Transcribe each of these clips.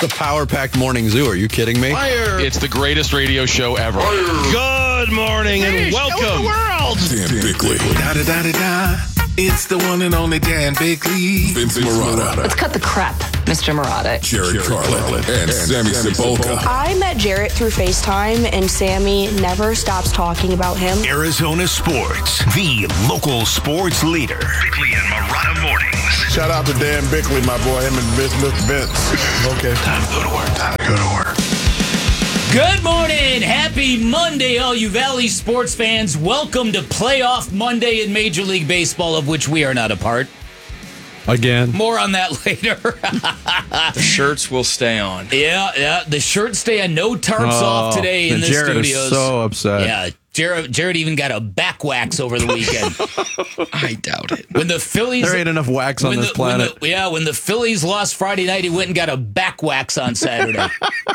the power-packed morning zoo. Are you kidding me? Fire. It's the greatest radio show ever. Good morning and welcome. Dan Bickley. Da-da-da-da-da. It's the one and only Dan Bickley. Vince Marotta. Let's cut the crap, Mr. Marotta. Jared Carlin. And Sammy Sepulka. I met Jarrett through FaceTime, and Sammy never stops talking about him. Arizona Sports, the local sports leader. Bickley and Marotta Mornings. Shout out to Dan Bickley, my boy, him and Mr. Vince. Okay. Time to go to work. Time to go to work. Good morning. Happy Monday, all you Valley sports fans. Welcome to Playoff Monday in Major League Baseball, of which we are not a part. Again. More on that later. The shirts will stay on. Yeah. The shirts stay on. No tarps off today in the Jared studios. is so upset. Yeah. Jared even got a back wax over the weekend. I doubt it. When the Phillies, there ain't enough wax on this planet. When the Phillies lost Friday night, he went and got a back wax on Saturday.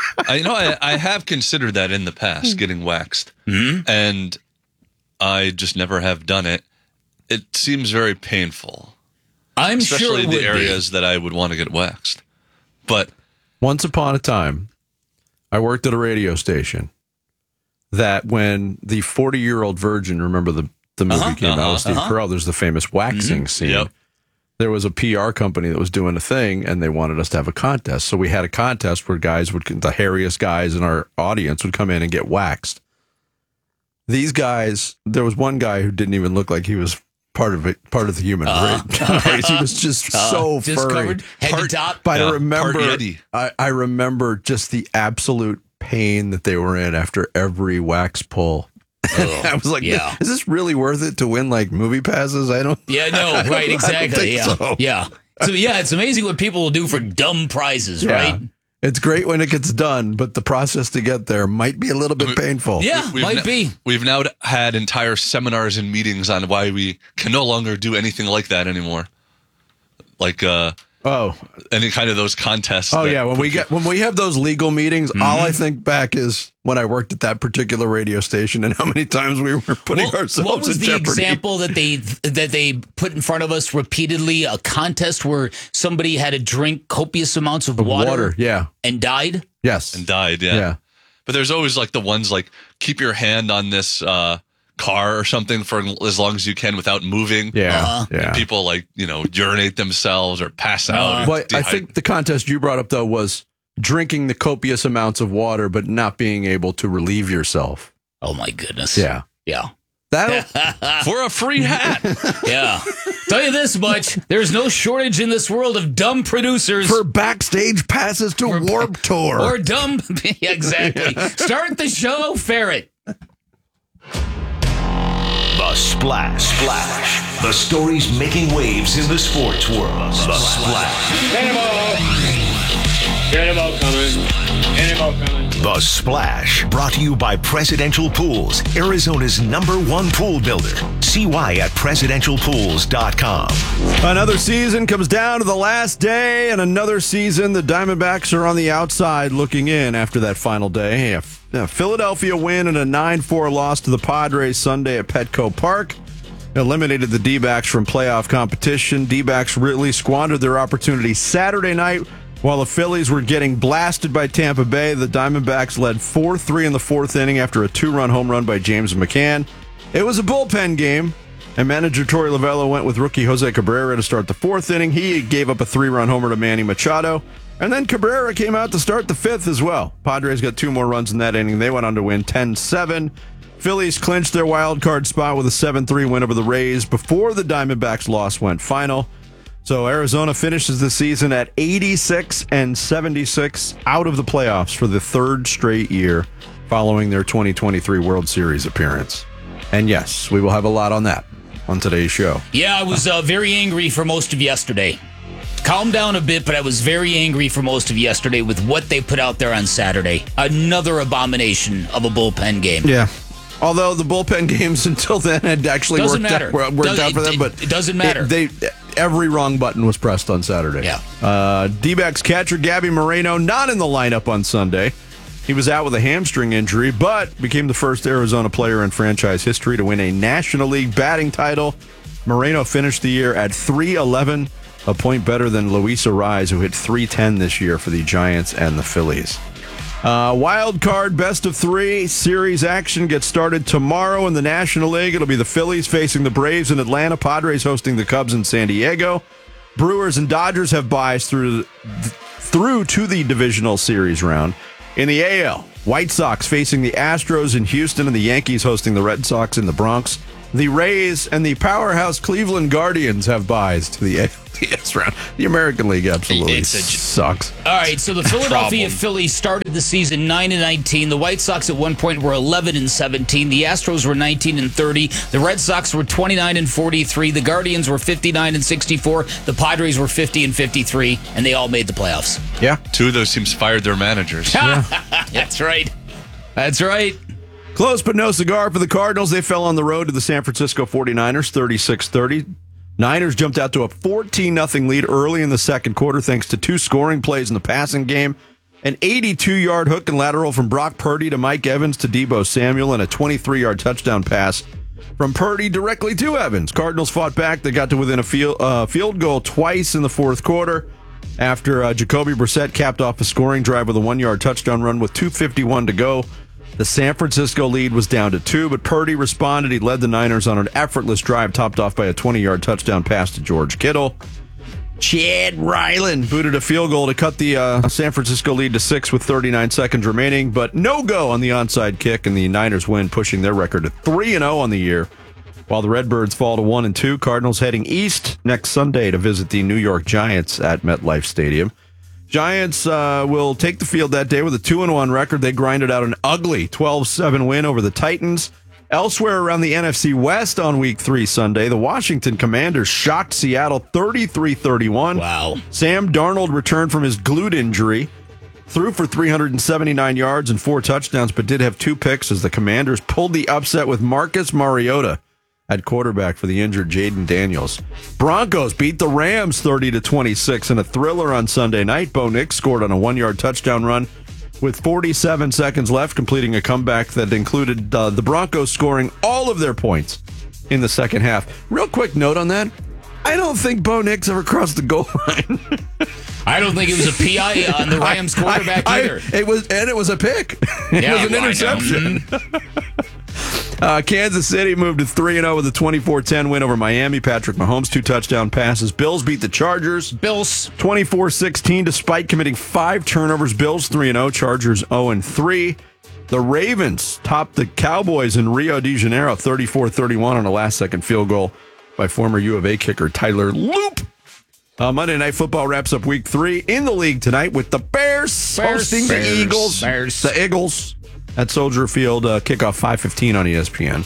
I have considered that in the past, getting waxed, and I just never have done it. It seems very painful. I'm sure especially it would the areas that I would want to get waxed. But once upon a time, I worked at a radio station that when the 40-year-old virgin, remember the movie came out with Steve Carell, there's the famous waxing scene. Yep. There was a PR company that was doing a thing, and they wanted us to have a contest. So we had a contest where the hairiest guys in our audience would come in and get waxed. These guys, there was one guy who didn't even look like he was part of the human race. He was just so just furry. covered head to top. But Yeah, I remember just the absolute pain that they were in after every wax pull. I was like, is this really worth it to win like movie passes? I don't. Yeah, no, right, exactly. Yeah, so. yeah. So it's amazing what people will do for dumb prizes, right? It's great when it gets done, but the process to get there might be a little bit painful. Yeah, might be. We've now had entire seminars and meetings on why we can no longer do anything like that anymore. Like any kind of those contests. Oh yeah, when we have those legal meetings, all I think back is when I worked at that particular radio station and how many times we were putting ourselves in jeopardy. What was the example that they put in front of us repeatedly? A contest where somebody had to drink copious amounts of water, and died. Yes, and died. Yeah. But there's always like the ones like keep your hand on this car or something for as long as you can without moving. And people urinate themselves or pass out. But I think the contest you brought up though was drinking the copious amounts of water but not being able to relieve yourself. Oh my goodness. Yeah. That for a free hat. Yeah. Tell you this much, there's no shortage in this world of dumb producers for backstage passes to Warped Tour. Or dumb exactly. Start the show, Ferret. The Splash. The stories making waves in the sports world. The Splash. Animal coming. The Splash. Brought to you by Presidential Pools, Arizona's #1 pool builder. See why at presidentialpools.com. Another season comes down to the last day, and another season the Diamondbacks are on the outside looking in after that final day. Philadelphia win and a 9-4 loss to the Padres Sunday at Petco Park. Eliminated the D-backs from playoff competition. D-backs really squandered their opportunity Saturday night while the Phillies were getting blasted by Tampa Bay. The Diamondbacks led 4-3 in the fourth inning after a 2-run home run by James McCann. It was a bullpen game, and manager Torey Lovullo went with rookie Jose Cabrera to start the fourth inning. He gave up a 3-run homer to Manny Machado. And then Cabrera came out to start the fifth as well. Padres got 2 more runs in that inning. They went on to win 10-7. Phillies clinched their wild card spot with a 7-3 win over the Rays before the Diamondbacks' loss went final. So Arizona finishes the season at 86-76, out of the playoffs for the third straight year following their 2023 World Series appearance. And yes, we will have a lot on that on today's show. Yeah, I was very angry for most of yesterday. Calm down a bit, but I was very angry for most of yesterday with what they put out there on Saturday. Another abomination of a bullpen game. Yeah. Although the bullpen games until then had actually worked out for them, but it doesn't matter. Every wrong button was pressed on Saturday. Yeah. D-backs catcher Gabby Moreno not in the lineup on Sunday. He was out with a hamstring injury, but became the first Arizona player in franchise history to win a National League batting title. Moreno finished the year at .311, a point better than Luis Arraez, who hit .310 this year for the Giants and the Phillies. Wild card best of 3 series action gets started tomorrow in the National League. It'll be the Phillies facing the Braves in Atlanta, Padres hosting the Cubs in San Diego. Brewers and Dodgers have byes through to the divisional series round. In the AL, White Sox facing the Astros in Houston and the Yankees hosting the Red Sox in the Bronx. The Rays and the powerhouse Cleveland Guardians have byes to the ALDS round. The American League absolutely sucks. All right, so the Philadelphia Phillies started the season 9-19. The White Sox at one point were 11-17. The Astros were 19-30. The Red Sox were 29-43. The Guardians were 59-64. The Padres were 50-53, and they all made the playoffs. Yeah, 2 of those teams fired their managers. That's right. That's right. Close but no cigar for the Cardinals. They fell on the road to the San Francisco 49ers, 36-30. Niners jumped out to a 14-0 lead early in the second quarter thanks to 2 scoring plays in the passing game. An 82-yard hook and lateral from Brock Purdy to Mike Evans to Deebo Samuel, and a 23-yard touchdown pass from Purdy directly to Evans. Cardinals fought back. They got to within a field goal twice in the fourth quarter after Jacoby Brissett capped off a scoring drive with a 1-yard touchdown run with 2:51 to go. The San Francisco lead was down to 2, but Purdy responded. He led the Niners on an effortless drive, topped off by a 20-yard touchdown pass to George Kittle. Chad Ryland booted a field goal to cut the San Francisco lead to 6 with 39 seconds remaining, but no go on the onside kick, and the Niners win, pushing their record to 3-0 on the year, while the Redbirds fall to 1-2. Cardinals heading east next Sunday to visit the New York Giants at MetLife Stadium. Giants will take the field that day with a 2-1 record. They grinded out an ugly 12-7 win over the Titans. Elsewhere around the NFC West on Week 3 Sunday, the Washington Commanders shocked Seattle 33-31. Wow. Sam Darnold returned from his glute injury, threw for 379 yards and 4 touchdowns, but did have 2 picks as the Commanders pulled the upset with Marcus Mariota at quarterback for the injured Jaden Daniels. Broncos beat the Rams 30-26 in a thriller on Sunday night. Bo Nix scored on a 1-yard touchdown run with 47 seconds left, completing a comeback that included the Broncos scoring all of their points in the second half. Real quick note on that. I don't think Bo Nix ever crossed the goal line. I don't think it was a PI on the Rams quarterback either. It was a pick. It was an interception. Kansas City moved to 3-0 with a 24-10 win over Miami. Patrick Mahomes, 2 touchdown passes. Bills beat the Chargers. Bills 24-16 despite committing 5 turnovers. Bills 3-0. Chargers 0-3. The Ravens topped the Cowboys in Rio de Janeiro 34-31 on a last-second field goal by former U of A kicker Tyler Loop. Monday Night Football wraps up Week 3 in the league tonight with the Bears hosting the Eagles. The Eagles at Soldier Field, kickoff 5:15 on ESPN.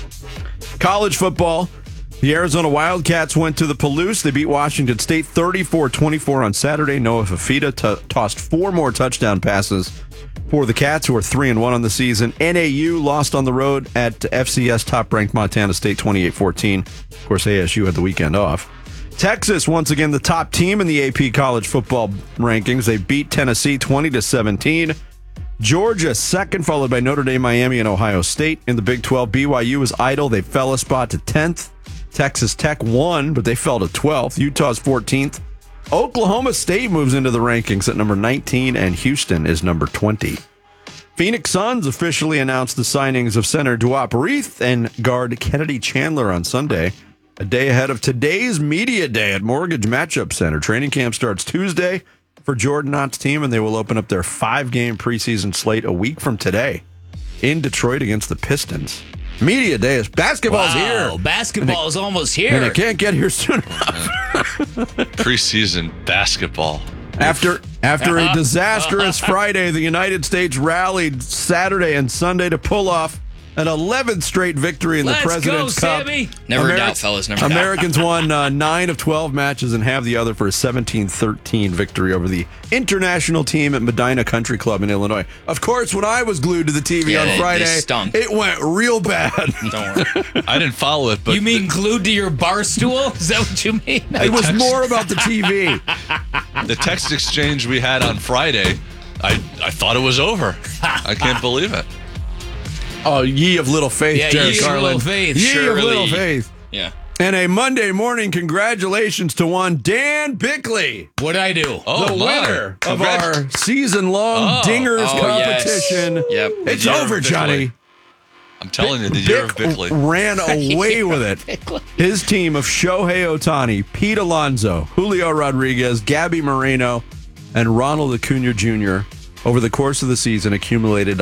College football, the Arizona Wildcats went to the Palouse. They beat Washington State 34-24 on Saturday. Noah Fafita tossed 4 more touchdown passes for the Cats, who are 3-1 on the season. NAU lost on the road at FCS top-ranked Montana State 28-14. Of course, ASU had the weekend off. Texas, once again, the top team in the AP college football rankings. They beat Tennessee 20-17. Georgia second, followed by Notre Dame, Miami, and Ohio State. In the Big 12, BYU was idle. They fell a spot to 10th. Texas Tech won, but they fell to 12th. Utah's 14th. Oklahoma State moves into the rankings at number 19, and Houston is number 20. Phoenix Suns officially announced the signings of center Duop Reith and guard Kennedy Chandler on Sunday, a day ahead of today's media day at Mortgage Matchup Center. Training camp starts Tuesday for Jordan Knott's team, and they will open up their 5-game preseason slate a week from today in Detroit against the Pistons. Media day is basketball's here. Basketball is almost here. And it can't get here soon enough. Preseason basketball. After a disastrous Friday, the United States rallied Saturday and Sunday to pull off an 11th straight victory in the President's Cup. Sammy. Never doubt, fellas. Never doubt. Americans won 9 of 12 matches and have the other for a 17-13 victory over the international team at Medina Country Club in Illinois. Of course, when I was glued to the TV on Friday, it went real bad. Don't worry. I didn't follow it, but... You mean glued to your bar stool? Is that what you mean? It was more about the TV. The text exchange we had on Friday, I thought it was over. I can't believe it. Oh, ye of little faith, yeah, Jared ye of Carlin. little faith. Ye of little faith. Yeah. And a Monday morning congratulations to one Dan Bickley. What'd I do? The winner of our season-long Dingers competition. Yes. Yep. It's over, Johnny. I'm telling you, the year of Bickley. Ran away with it. His team of Shohei Ohtani, Pete Alonso, Julio Rodriguez, Gabby Moreno, and Ronald Acuna Jr. over the course of the season accumulated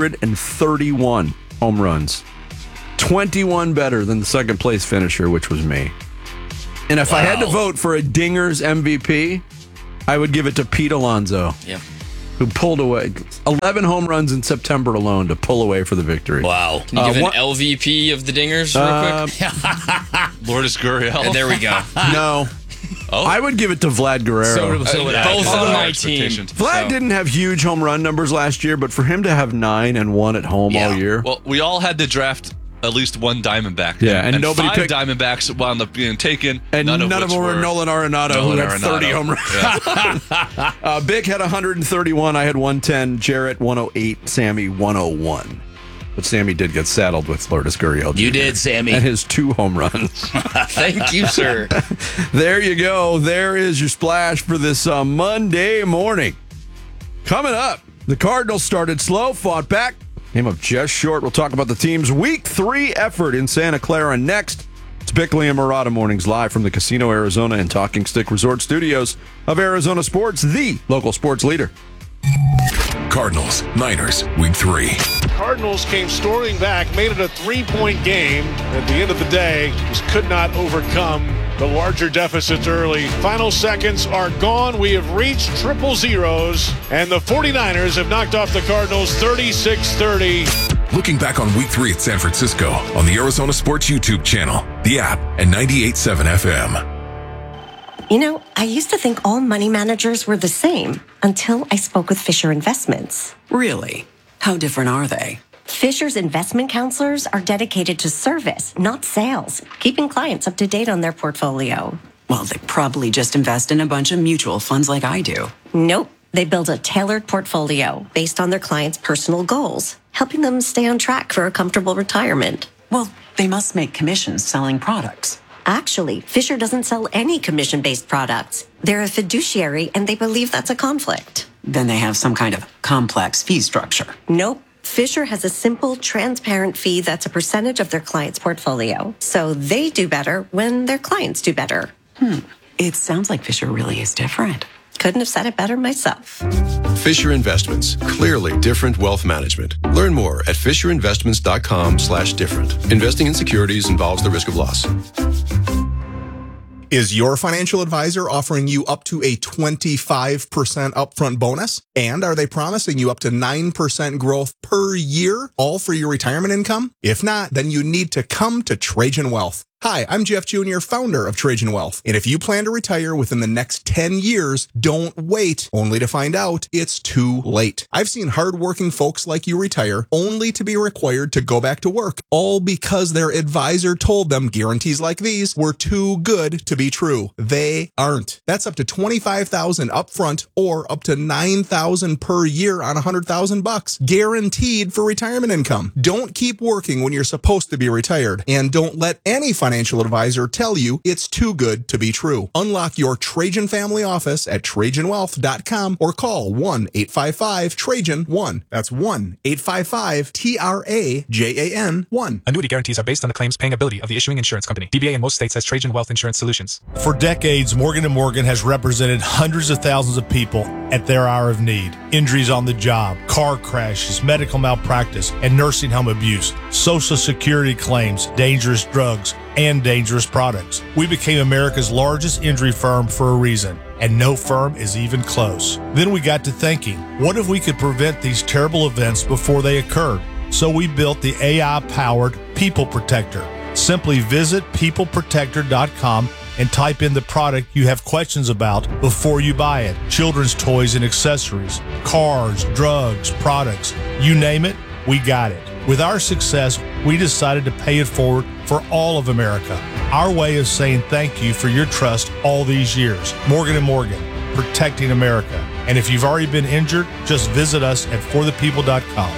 131 home runs. 21 better than the second place finisher, which was me. And if I had to vote for a Dingers MVP, I would give it to Pete Alonso, who pulled away 11 home runs in September alone to pull away for the victory. Wow. Can you give an LVP of the Dingers real quick? Lourdes Gurriel. There we go. No. I would give it to Vlad Guerrero. So would I. Both on my team. Vlad didn't have huge home run numbers last year, but for him to have 9 and 1 at home all year. Well, we all had to draft at least one Diamondback. Yeah, and nobody 5 picked Diamondbacks wound up being taken. And none of them were Nolan Arenado, who had 30 home runs. Yeah. Bick had 131. I had 110. Jarrett 108. Sammy 101. But Sammy did get saddled with Lourdes Gurriel. You did, Sammy. And his 2 home runs. Thank you, sir. There you go. There is your splash for this Monday morning. Coming up, the Cardinals started slow, fought back, came up just short. We'll talk about the team's Week 3 effort in Santa Clara next. It's Bickley and Marotta Mornings live from the Casino Arizona and Talking Stick Resort Studios of Arizona Sports, the local sports leader. Cardinals, Niners, Week 3. Cardinals came storming back, made it a 3-point game. At the end of the day, just could not overcome the larger deficits early. Final seconds are gone. We have reached triple zeros, and the 49ers have knocked off the Cardinals 36-30. Looking back on Week 3 at San Francisco on the Arizona Sports YouTube channel, the app, and 98.7 FM. You know, I used to think all money managers were the same until I spoke with Fisher Investments. Really? How different are they? Fisher's investment counselors are dedicated to service, not sales, keeping clients up to date on their portfolio. Well, they probably just invest in a bunch of mutual funds like I do. Nope. They build a tailored portfolio based on their clients' personal goals, helping them stay on track for a comfortable retirement. Well, they must make commissions selling products. Actually, Fisher doesn't sell any commission-based products. They're a fiduciary, and they believe that's a conflict. Then they have some kind of complex fee structure. Nope. Fisher has a simple, transparent fee that's a percentage of their client's portfolio. So they do better when their clients do better. It sounds like Fisher really is different. Couldn't have said it better myself. Fisher Investments. Clearly different wealth management. Learn more at fisherinvestments.com/different. Investing in securities involves the risk of loss. Is your financial advisor offering you up to a 25% upfront bonus? And are they promising you up to 9% growth per year, all for your retirement income? If not, then you need to come to Trajan Wealth. Hi, I'm Jeff Jr., founder of Trajan Wealth. And if you plan to retire within the next 10 years, don't wait, only to find out it's too late. I've seen hardworking folks like you retire only to be required to go back to work, all because their advisor told them guarantees like these were too good to be true. They aren't. That's up to $25,000 upfront or up to $9,000 per year on $100,000, guaranteed for retirement income. Don't keep working when you're supposed to be retired, and don't let any financial advisor tell you it's too good to be true. Unlock your Trajan family office at TrajanWealth.com or call 1-855-TRAJAN-1. That's 1-855-TRAJAN-1. Annuity guarantees are based on the claims paying ability of the issuing insurance company. DBA in most states has Trajan Wealth Insurance Solutions. For decades, Morgan & Morgan has represented hundreds of thousands of people at their hour of need. Injuries on the job, car crashes, medical malpractice, and nursing home abuse, Social Security claims, dangerous drugs, and dangerous products. We became America's largest injury firm for a reason, and no firm is even close. Then we got to thinking, what if we could prevent these terrible events before they occurred? So we built the AI-powered People Protector. Simply visit peopleprotector.com and type in the product you have questions about before you buy it. Children's toys and accessories, cars, drugs, products, you name it, we got it. With our success, we decided to pay it forward for all of America. Our way of saying thank you for your trust all these years. Morgan & Morgan, protecting America. And if you've already been injured, just visit us at forthepeople.com.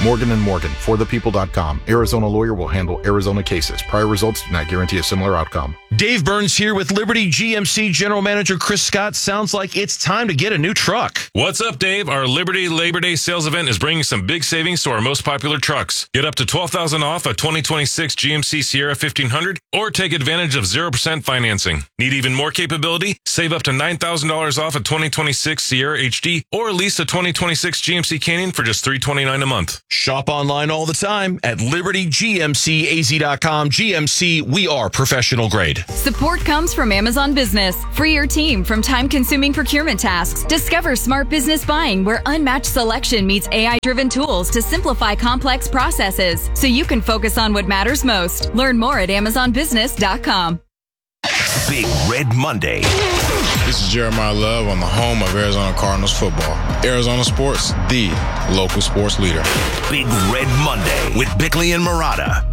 Morgan & Morgan, forthepeople.com. Arizona lawyer will handle Arizona cases. Prior results do not guarantee a similar outcome. Dave Burns here with Liberty GMC General Manager Chris Scott. Sounds like it's time to get a new truck. What's up, Dave? Our Liberty Labor Day sales event is bringing some big savings to our most popular trucks. Get up to $12,000 off a 2026 GMC Sierra 1500 or take advantage of 0% financing. Need even more capability? Save up to $9,000 off a 2026 Sierra HD or lease a 2026 GMC Canyon for just $329 a month. Shop online all the time at libertygmcaz.com. GMC, we are professional grade. Support comes from Amazon Business. Free your team from time-consuming procurement tasks. Discover smart business buying where unmatched selection meets AI-driven tools to simplify complex processes so you can focus on what matters most. Learn more at amazonbusiness.com. Big Red Monday. This is Jeremiah Love on the home of Arizona Cardinals football. Arizona Sports, the local sports leader. Big Red Monday with Bickley and Marotta.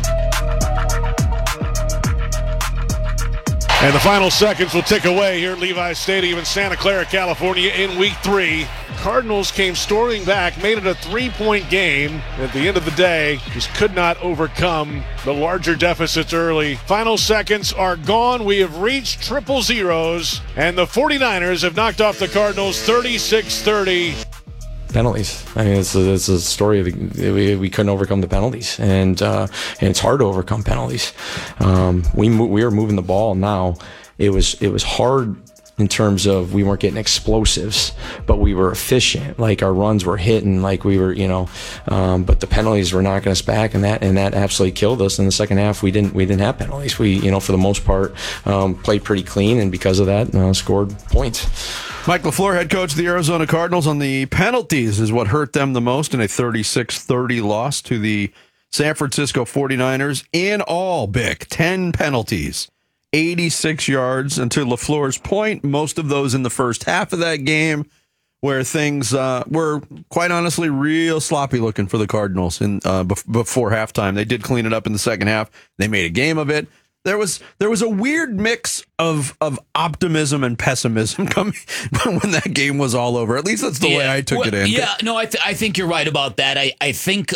And the final seconds will tick away here at Levi's Stadium in Santa Clara, California in Week 3. Cardinals came storming back, made it a 3-point game. At the end of the day, just could not overcome the larger deficits early. Final seconds are gone. We have reached triple zeros, and the 49ers have knocked off the Cardinals 36-30. Penalties. I mean, it's a story of we couldn't overcome the penalties, and it's hard to overcome penalties. We were moving the ball. Now it was hard in terms of we weren't getting explosives, but we were efficient. Like our runs were hitting, like we were, but the penalties were knocking us back, and that absolutely killed us. In the second half, we didn't have penalties. We, for the most part, played pretty clean, and because of that, scored points. Mike LaFleur, head coach of the Arizona Cardinals, on the penalties is what hurt them the most in a 36-30 loss to the San Francisco 49ers. In all, Bick, 10 penalties, 86 yards. And to LaFleur's point, most of those in the first half of that game, where things were, quite honestly, real sloppy looking for the Cardinals before halftime. They did clean it up in the second half. They made a game of it. There was a weird mix of optimism and pessimism coming when that game was all over. At least that's the way I took it in. Yeah, no, I think you're right about that. I think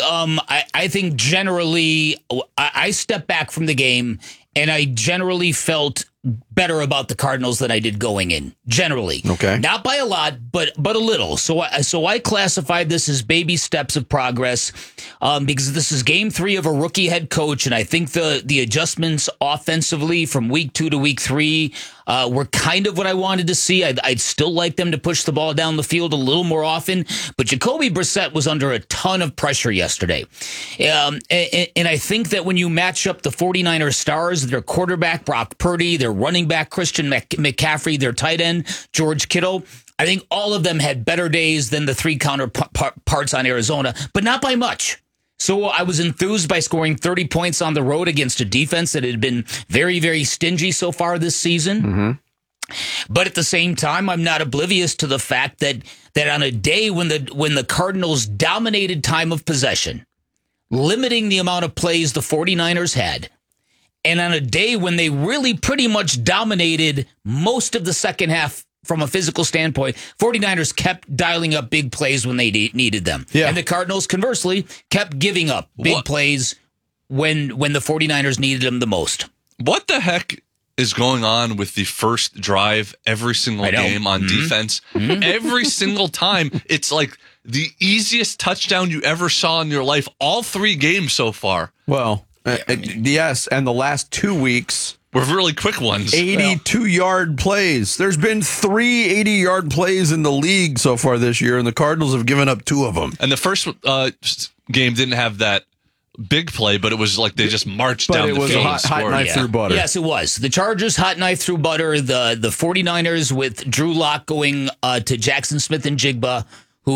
generally I stepped back from the game, and I generally felt better about the Cardinals than I did going in, generally. Okay. Not by a lot, but a little. So I classified this as baby steps of progress because this is game 3 of a rookie head coach, and I think the adjustments offensively from week 2 to week 3 were kind of what I wanted to see. I'd still like them to push the ball down the field a little more often, but Jacoby Brissett was under a ton of pressure yesterday. And I think that when you match up the 49ers stars, their quarterback, Brock Purdy, their running back, Christian McCaffrey, their tight end, George Kittle, I think all of them had better days than the 3 counterparts on Arizona, but not by much. So I was enthused by scoring 30 points on the road against a defense that had been very, very stingy so far this season. Mm-hmm. But at the same time, I'm not oblivious to the fact that on a day when the Cardinals dominated time of possession, limiting the amount of plays the 49ers had, and on a day when they really pretty much dominated most of the second half from a physical standpoint, 49ers kept dialing up big plays when they needed them. Yeah. And the Cardinals, conversely, kept giving up big plays when the 49ers needed them the most. What the heck is going on with the first drive every single game on defense? Mm-hmm. Every single time, it's like the easiest touchdown you ever saw in your life, all 3 games so far. Well, yes, and the last 2 weeks were really quick ones. 82-yard plays. There's been 3 80-yard plays in the league so far this year, and the Cardinals have given up 2 of them. And the first game didn't have that big play, but it was like they just marched down the field. But it was a hot knife through butter. Yes, it was. The Chargers, hot knife through butter. The 49ers with Drew Lock going to Jackson Smith and Jigba,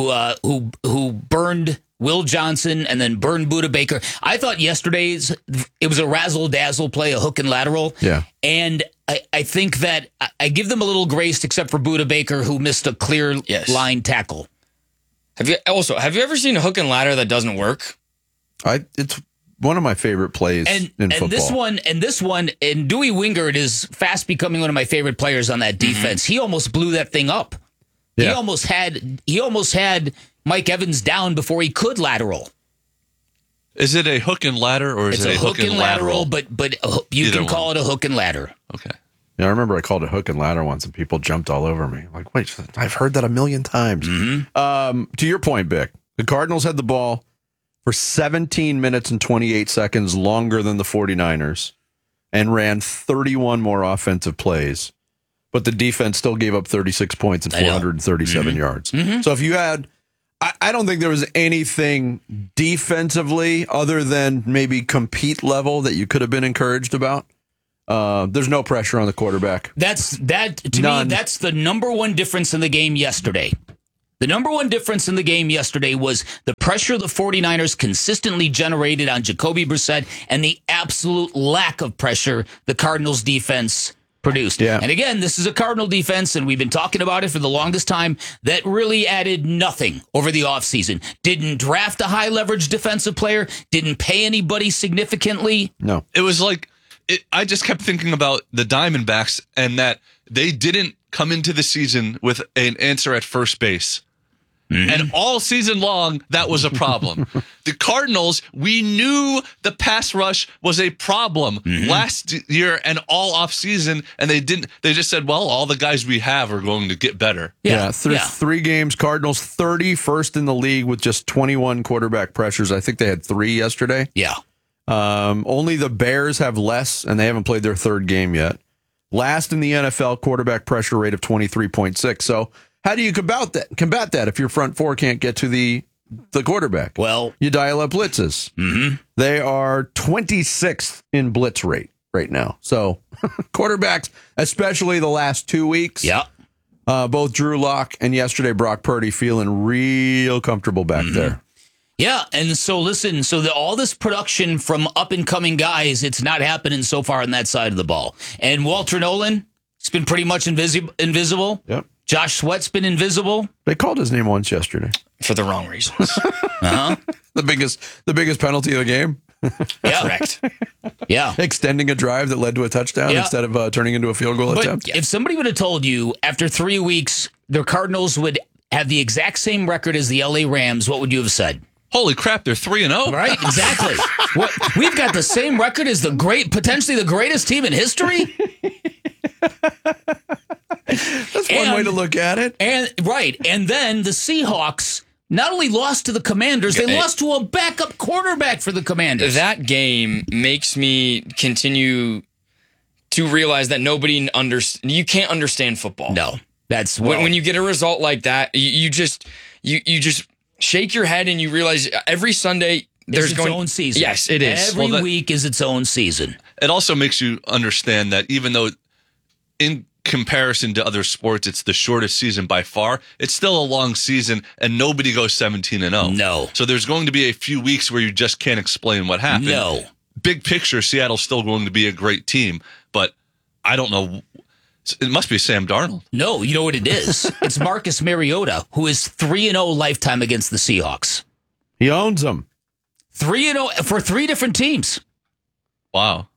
who burned Will Johnson and then burned Budda Baker. I thought yesterday's, it was a razzle-dazzle play, a hook and lateral. Yeah. And I think that I give them a little grace, except for Budda Baker, who missed a clear line tackle. Have you ever seen a hook and ladder that doesn't work? It's one of my favorite plays in football. And this one, and Dewey Wingard is fast becoming one of my favorite players on that defense. Mm-hmm. He almost blew that thing up. Yeah. He almost had Mike Evans down before he could lateral. Is it a hook and ladder or is it a hook and lateral? But you can call it a hook and ladder. Okay. Yeah, I remember I called it hook and ladder once, and people jumped all over me. Like, wait, I've heard that a million times. To your point, Bick, the Cardinals had the ball for 17 minutes and 28 seconds longer than the 49ers and ran 31 more offensive plays, but the defense still gave up 36 points and 437 yards. So if you had, I don't think there was anything defensively other than maybe compete level that you could have been encouraged about. There's no pressure on the quarterback. To me, that's the number one difference in the game yesterday. The number one difference in the game yesterday was the pressure the 49ers consistently generated on Jacoby Brissett and the absolute lack of pressure the Cardinals defense produced. Yeah. And again, this is a Cardinal defense, and we've been talking about it for the longest time, that really added nothing over the offseason. Didn't draft a high-leverage defensive player, didn't pay anybody significantly. No. It was like, I just kept thinking about the Diamondbacks and that they didn't come into the season with an answer at first base. And all season long, that was a problem. The Cardinals, we knew the pass rush was a problem last year and all off season, and they just said, well, all the guys we have are going to get better. Yeah, three games, Cardinals 31st in the league with just 21 quarterback pressures. I think they had 3 yesterday. Yeah. Only the Bears have less, and they haven't played their third game yet. Last in the NFL quarterback pressure rate of 23.6. So how do you combat that if your front four can't get to the quarterback? Well, you dial up blitzes. They are 26th in blitz rate right now. So quarterbacks, especially the last 2 weeks. Yeah. Both Drew Lock and yesterday Brock Purdy feeling real comfortable back there. Yeah, and so listen, all this production from up-and-coming guys, it's not happening so far on that side of the ball. And Walter Nolan, he's been pretty much invisible. Yep. Josh Sweat's been invisible. They called his name once yesterday. For the wrong reasons. The biggest penalty of the game. Yeah. Correct. Yeah. Extending a drive that led to a touchdown instead of turning into a field goal attempt. If somebody would have told you after 3 weeks the Cardinals would have the exact same record as the LA Rams, what would you have said? Holy crap, they're 3-0. Right, exactly. We've got the same record as potentially the greatest team in history. That's one way to look at it. And then the Seahawks not only lost to the Commanders, they lost to a backup quarterback for the Commanders. That game makes me continue to realize that you can't understand football. No, that's when you get a result like that, you just shake your head and you realize every Sunday there's its own season. Yes, it is. Every week is its own season. It also makes you understand that even though in comparison to other sports, it's the shortest season by far, it's still a long season and nobody goes 17-0. No. So there's going to be a few weeks where you just can't explain what happened. No. Big picture, Seattle's still going to be a great team, but I don't know. It must be Sam Darnold. No, you know what it is? It's Marcus Mariota, who is 3-0 lifetime against the Seahawks. He owns them. 3-0 for 3 different teams. Wow.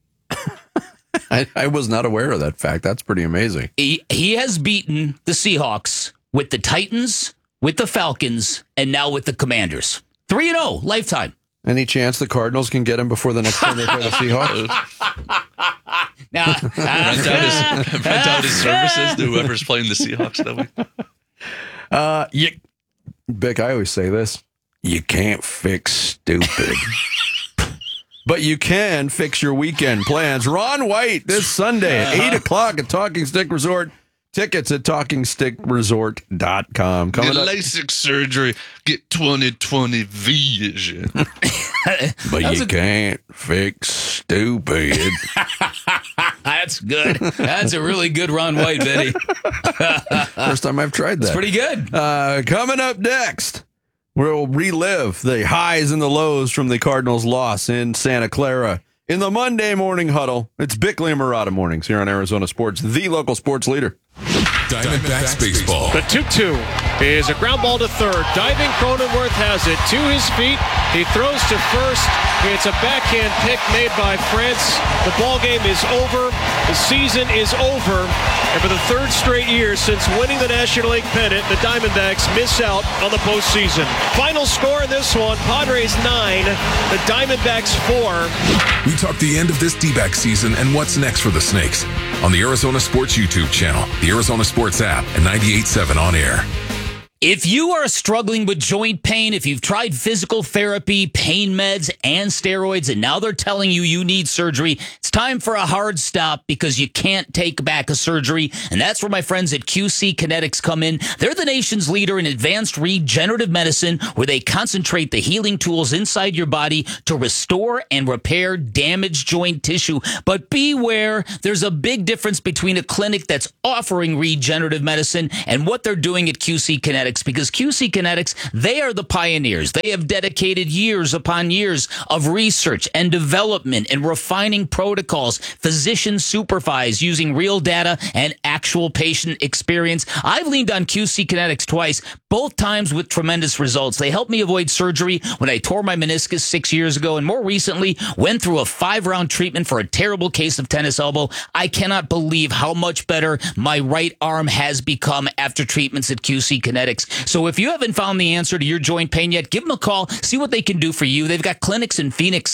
I was not aware of that fact. That's pretty amazing. He has beaten the Seahawks with the Titans, with the Falcons, and now with the Commanders. 3-0 lifetime. Any chance the Cardinals can get him before the next time they play the Seahawks? Rent out his services to whoever's playing the Seahawks that week. Bick, I always say this. You can't fix stupid. But you can fix your weekend plans. Ron White this Sunday at 8 o'clock at Talking Stick Resort. Tickets at TalkingStickResort.com. Get LASIK surgery. Get 20/20 vision. But you can't fix stupid. That's good. That's a really good Ron White, Betty. First time I've tried that. It's pretty good. Coming up next, we'll relive the highs and the lows from the Cardinals' loss in Santa Clara. In the Monday Morning Huddle, it's Bickley and Murata mornings here on Arizona Sports, the local sports leader. Diamondbacks baseball. The 2-2. is a ground ball to third. Diving Cronenworth has it to his feet. He throws to first. It's a backhand pick made by France. The ball game is over. The season is over. And for the third straight year since winning the National League pennant, the Diamondbacks miss out on the postseason. Final score in this one, Padres 9, the Diamondbacks 4. We talk the end of this D-back season and what's next for the Snakes on the Arizona Sports YouTube channel, the Arizona Sports app, and 98.7 On Air. If you are struggling with joint pain, if you've tried physical therapy, pain meds, and steroids, and now they're telling you you need surgery, it's time for a hard stop because you can't take back a surgery. And that's where my friends at QC Kinetics come in. They're the nation's leader in advanced regenerative medicine, where they concentrate the healing tools inside your body to restore and repair damaged joint tissue. But beware, there's a big difference between a clinic that's offering regenerative medicine and what they're doing at QC Kinetics. Because QC Kinetics, they are the pioneers. They have dedicated years upon years of research and development and refining protocols, physician supervised using real data and actual patient experience. I've leaned on QC Kinetics twice, both times with tremendous results. They helped me avoid surgery when I tore my meniscus 6 years ago, and more recently went through a 5-round treatment for a terrible case of tennis elbow. I cannot believe how much better my right arm has become after treatments at QC Kinetics. So if you haven't found the answer to your joint pain yet, give them a call, see what they can do for you. They've got clinics in Phoenix,